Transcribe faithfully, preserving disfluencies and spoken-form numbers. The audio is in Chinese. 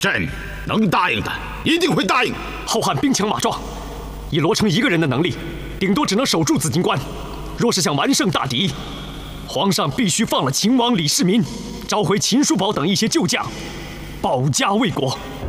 朕能答应的，一定会答应。 浩瀚兵强马壮，以罗成一个人的能力，顶多只能守住紫金关。若是想完胜大敌，皇上必须放了秦王李世民，召回秦叔宝等一些旧将，保家卫国。